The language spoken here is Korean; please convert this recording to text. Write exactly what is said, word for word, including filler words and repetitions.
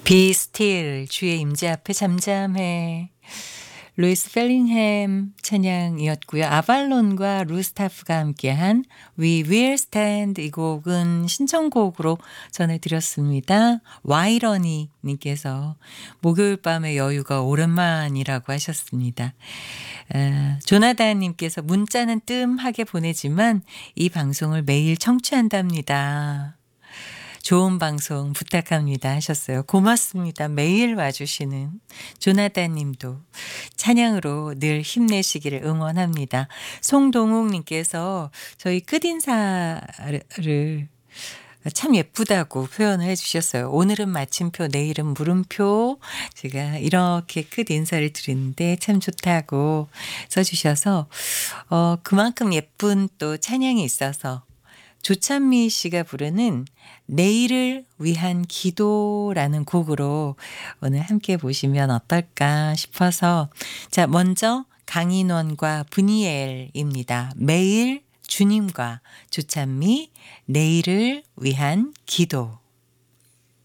Be still 주의 임재 앞에 잠잠해. 루이스 펠링햄 찬양이었고요. 아발론과 루스타프가 함께한 We Will Stand 이 곡은 신청곡으로 전해드렸습니다. 와이러니 님께서 목요일 밤의 여유가 오랜만이라고 하셨습니다. 아, 조나단 님께서 문자는 뜸하게 보내지만 이 방송을 매일 청취한답니다. 좋은 방송 부탁합니다 하셨어요. 고맙습니다. 매일 와주시는 조나단 님도 찬양으로 늘 힘내시기를 응원합니다. 송동욱 님께서 저희 끝인사를 참 예쁘다고 표현을 해주셨어요. 오늘은 마침표, 내일은 물음표. 제가 이렇게 끝 인사를 드리는데 참 좋다고 써주셔서 어, 그만큼 예쁜 또 찬양이 있어서 조찬미 씨가 부르는 내일을 위한 기도라는 곡으로 오늘 함께 보시면 어떨까 싶어서 자 먼저 강인원과 브니엘입니다. 매일 주님과 조찬미 내일을 위한 기도.